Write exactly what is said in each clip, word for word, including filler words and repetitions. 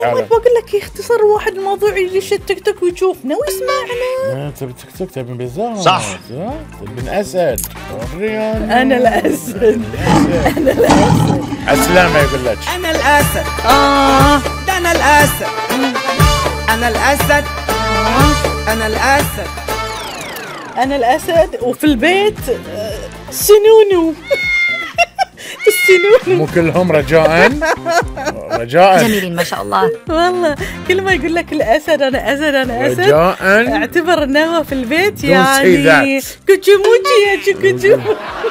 والله بقول لك يختصر واحد الموضوع يدش التيك توك ويشوفنا ويسمعنا. تبي تيك توك تبي بزاف صح تبي الاسد. انا الاسد انا الاسد. عالسلامة يقول لك انا الاسد. اه ده انا الاسد. انا الاسد. اه انا الاسد. انا الاسد وفي البيت سنونو. السنون مو كلهم رجاء رجاء جميلين ما شاء الله. والله كل ما يقول لك الاسد انا اسد انا اسد رجاء اعتبر انه هو في البيت يعني كوتشوموتشي يا كوتشو.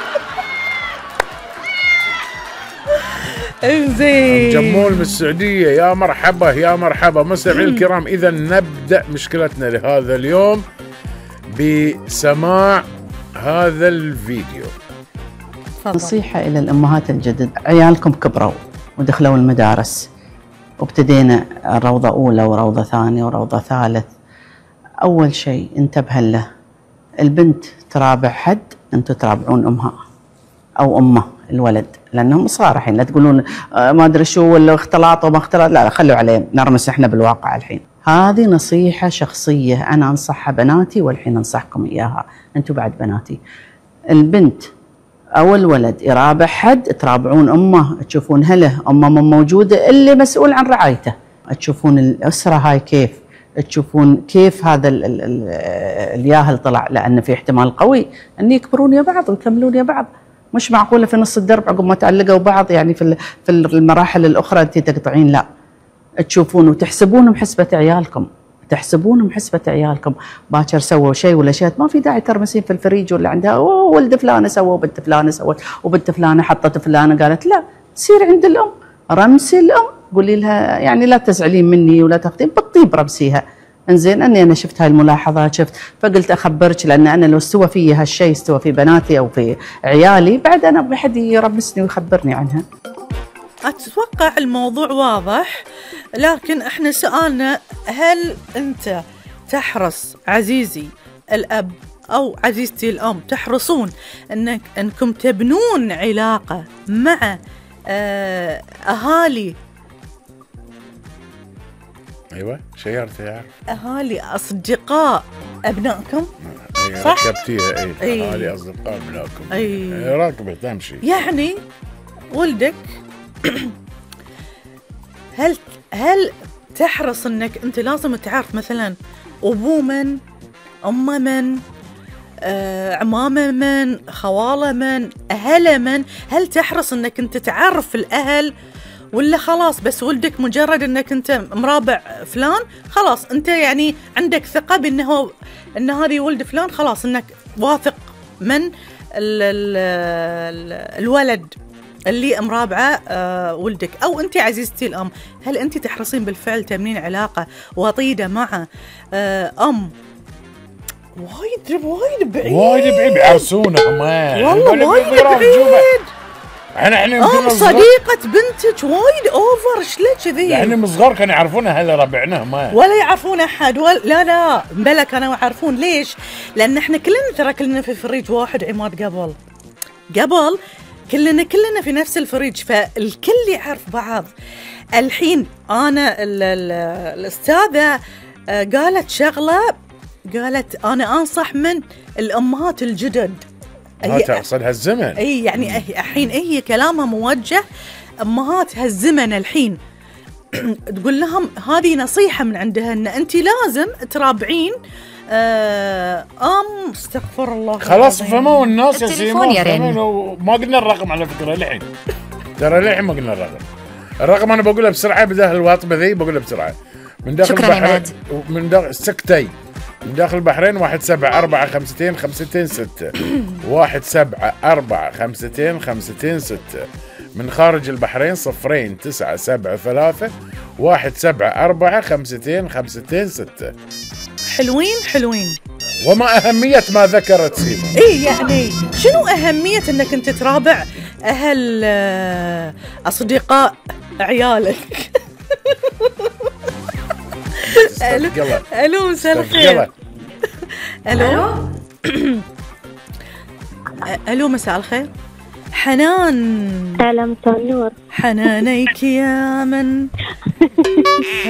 انزين جمول من السعودية، يا مرحبا يا مرحبا مستمعين الكرام. إذا نبدأ مشكلتنا لهذا اليوم بسماع هذا الفيديو. نصيحة إلى الأمهات الجدد، عيالكم كبروا ودخلوا المدارس وابتدينا روضة أولى وروضة ثانية وروضة ثالث. أول شيء انتبه له، البنت ترابع حد أنتوا ترابعون أمها أو أمه الولد، لأنهم صارحين. لا تقولون ما أدري شو ولا اختلاط وما اختلاط، لا لا خلوا عليه نرمس إحنا بالواقع. الحين هذه نصيحة شخصية أنا أنصحها بناتي والحين أنصحكم إياها أنتوا بعد بناتي. البنت أو الولد يرابع حد ترابعون أمه، تشوفون هله أمه من موجودة اللي مسؤول عن رعايته، تشوفون الأسرة هاي كيف، تشوفون كيف هذا ال ال ال الياهل طلع، لأن في احتمال قوي أن يكبرون يا بعض ويكملون يا بعض. مش معقولة في نص الدرب عقب ما تعلقوا بعض يعني في في المراحل الأخرى أنت تقطعين، لا. تشوفون وتحسبون بحسبة عيالكم، تحسبون بحسبة عيالكم. باكر سووا شيء ولا شيء ما في داعي ترمسين في الفريج ولا عندها اوه ولد فلانة سوى وبنت فلانة سوت وبنت فلانة حطت فلانة قالت، لا. تصير عند الأم رمسي الأم، قولي لها يعني لا تزعلين مني ولا تاخذين بالطيب رمسيها. انزين اني انا شفت هاي الملاحظات شفت فقلت اخبرك، لان انا لو استوى في هالشيء استوى في بناتي او في عيالي بعد انا بحد يرمسني ويخبرني عنها. اتوقع الموضوع واضح، لكن احنا سؤالنا هل انت تحرص عزيزي الاب او عزيزتي الام تحرصون انك انكم تبنون علاقه مع آه اهالي ايوه شيرت يعرف اهالي اصدقاء ابنائكم؟ صح ركبتيها. اي أي. اهالي اصدقاء ابنائكم. اي راكبه تمشي يعني ولدك هل هل تحرص انك انت لازم تعرف مثلا ابوه من، امه من، آه، عمامه من، خواله من، اهله من؟ هل تحرص انك انت تعرف الاهل ولا خلاص بس ولدك مجرد انك انت مرابع فلان خلاص انت يعني عندك ثقة بانه ان هذه ولد فلان، خلاص انك واثق من ال ال ال الولد اللي مرابعه آه ولدك؟ او انت عزيزتي الام هل انت تحرصين بالفعل تبنين علاقة وطيدة مع آه ام وايد وايد بعيد وايد بعيد يعرسونه ما والله وايد بعيد. احنا احنا ام صديقة بنتك وايد اوفر شلون كذي؟ يعني من صغار كانوا يعرفونها هلا ربعنا ما ولا يعرفون احد ولا لا لا بلا كانوا يعرفون. ليش؟ لان احنا كلنا ترى كلنا في فريج واحد عماد. قبل قبل كلنا كلنا في نفس الفريج فالكل يعرف بعض. الحين انا ال ال الاستاذة قالت شغلة، قالت انا انصح من الامهات الجدد. ها تقصد هالزمن. اي يعني الحين هي كلامها موجه امهات هالزمن الحين. تقول لهم هذه نصيحه من عندها ان انت لازم ترابعين آه ام استغفر الله. خلاص فهموا الناس يا التليفون يا رين. ما قلنا الرقم على فكره الحين، ترى الحين ما قلنا الرقم. الرقم انا بقولها بسرعه بداخل الواطبه ذي بقولها بسرعه. من داخل البحرين من داخل سكتي من داخل البحرين واحد سبعة أربعة خمستين خمستين ستة واحد سبعة أربعة خمستين خمستين ستة. من خارج البحرين صفرين تسعة سبعة ثلاثة واحد سبعة أربعة خمستين خمستين ستة. حلوين حلوين. وما أهمية ما ذكرت سيما؟ إيه يعني شنو أهمية أنك أنت ترابع أهل أصدقاء عيالك؟ الو الو مساء الخير. الو الو مساء الخير. حنان. هلا مساء النور. حنانيك يا من